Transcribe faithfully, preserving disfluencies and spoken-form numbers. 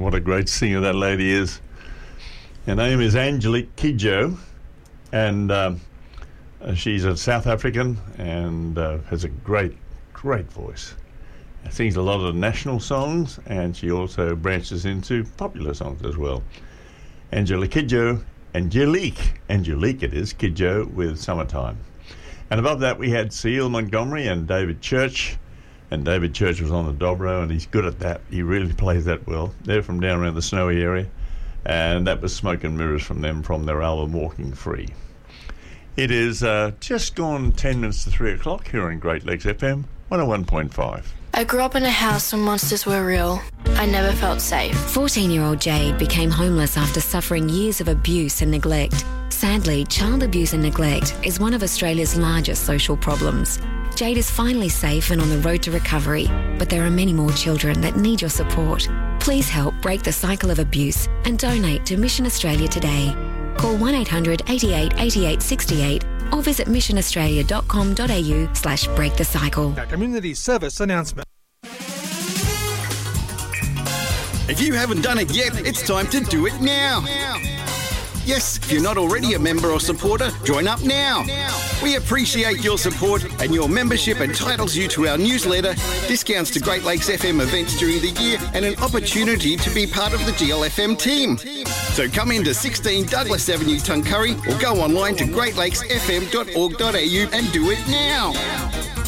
what a great singer that lady is. Her name is Angelique Kidjo, and um, she's a South African and uh, has a great, great voice. She sings a lot of national songs, and she also branches into popular songs as well. Angelique Kidjo, Angelique, Angelique it is, Kidjo with Summertime. And above that we had Seal Montgomery and David Church. And David Church was on the dobro, and he's good at that. He really plays that well. They're from down around the Snowy area, and that was Smoke and Mirrors from them from their album Walking Free. It is uh, just gone ten minutes to three o'clock here on Great Lakes F M one oh one point five. I grew up in a house where monsters were real. I never felt safe. fourteen-year-old Jade became homeless after suffering years of abuse and neglect. Sadly, child abuse and neglect is one of Australia's largest social problems. Jade is finally safe and on the road to recovery, but there are many more children that need your support. Please help break the cycle of abuse and donate to Mission Australia today. Call one eight hundred eighty-eight eighty-eight sixty-eight or visit missionaustralia.com.au slash break the cycle. A community service announcement. If you haven't done it yet, it's time to do it now. Yes, if you're not already a member or supporter, join up now. We appreciate your support, and your membership entitles you to our newsletter, discounts to Great Lakes F M events during the year, and an opportunity to be part of the G L F M team. So come into sixteen Douglas Avenue, Tuncurry, or go online to great lakes f m dot org dot a u and do it now.